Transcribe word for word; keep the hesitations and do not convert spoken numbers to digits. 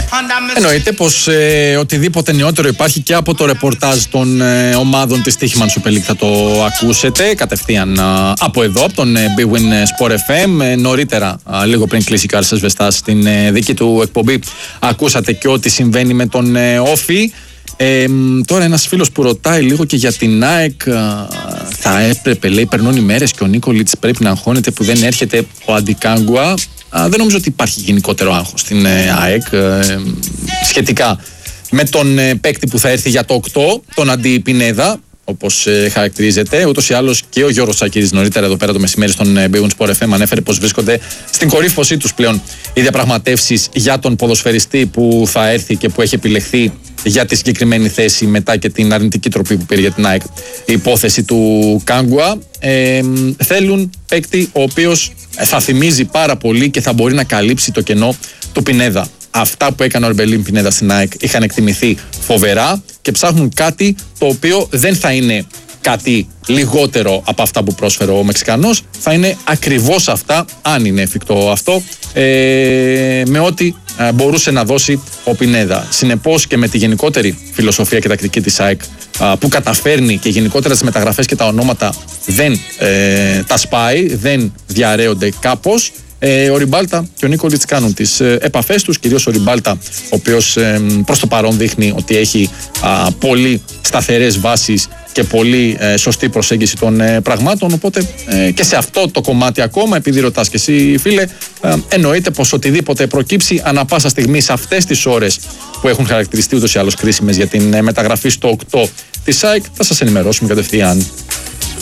Εννοείται πως ε, οτιδήποτε νεότερο υπάρχει και από το ρεπορτάζ των ε, ομάδων της Τύχημαν Super League θα το ακούσετε κατευθείαν ε, από εδώ, από τον ε, Big Win Sport εφ εμ. Ε, νωρίτερα, ε, λίγο πριν κλείσει και ο Άρης Ασβεστάς στην ε, δική του εκπομπή, ακούσατε και ό,τι συμβαίνει με τον ε, Όφη. Ε, τώρα ένας φίλος που ρωτάει λίγο και για την ΑΕΚ. ε, θα έπρεπε, λέει, περνούν οι μέρες και ο Νίκολιτς πρέπει να αγχώνεται που δεν έρχεται ο Αντικάγκουα. Α, δεν νομίζω ότι υπάρχει γενικότερο άγχος στην ε, ΑΕΚ ε, σχετικά με τον ε, παίκτη που θα έρθει για το οκτώ, τον Αντί Πινέδα, όπως ε, χαρακτηρίζεται. Ούτως ή άλλως και ο Γιώργος Σάκης νωρίτερα εδώ πέρα το μεσημέρι στον ε, Big Win Sport εφ εμ ανέφερε πως βρίσκονται στην κορύφωσή τους πλέον οι διαπραγματεύσεις για τον ποδοσφαιριστή που θα έρθει και που έχει επιλεχθεί για τη συγκεκριμένη θέση μετά και την αρνητική τροπή που πήρε για την ΑΕΚ η υπόθεση του Κάγκουα. Ε, θέλουν παίκτη ο οποίος θα θυμίζει πάρα πολύ και θα μπορεί να καλύψει το κενό του Πινέδα. Αυτά που έκανε ο Ορμπελίν Πινέδα στην ΑΕΚ είχαν εκτιμηθεί φοβερά και ψάχνουν κάτι το οποίο δεν θα είναι κάτι λιγότερο από αυτά που πρόσφερε ο Μεξικανός, θα είναι ακριβώς αυτά, αν είναι εφικτό αυτό, ε, με ό,τι ε, μπορούσε να δώσει ο Πινέδα. Συνεπώς και με τη γενικότερη φιλοσοφία και τακτική της ΑΕΚ ε, που καταφέρνει και γενικότερα τις μεταγραφές και τα ονόματα δεν ε, τα σπάει, δεν διαρρέονται κάπως. Ε, ο Ριμπάλτα και ο Νίκολιτς κάνουν τις ε, επαφές τους, κυρίως ο Ριμπάλτα, ο οποίος ε, προς το παρόν δείχνει ότι έχει α, πολύ σταθερές βάσεις και πολύ ε, σωστή προσέγγιση των ε, πραγμάτων. Οπότε ε, και σε αυτό το κομμάτι ακόμα, επειδή ρωτάς και εσύ φίλε, ε, εννοείται πως οτιδήποτε προκύψει ανά πάσα στιγμή σε αυτές τις ώρες που έχουν χαρακτηριστεί ούτως ή άλλως κρίσιμες για την ε, μεταγραφή στο οκτώ της ΑΕΚ, θα σας ενημερώσουμε κατευθείαν.